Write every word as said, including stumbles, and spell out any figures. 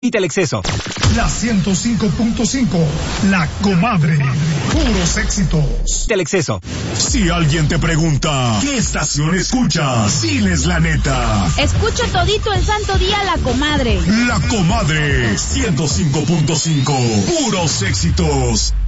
Quita el exceso. La ciento cinco punto cinco, La Comadre. Puros éxitos. Quita el exceso. Si alguien te pregunta, ¿qué estación escuchas? Diles la neta. Escucho todito el santo día La Comadre. La Comadre, ciento cinco punto cinco. Puros éxitos.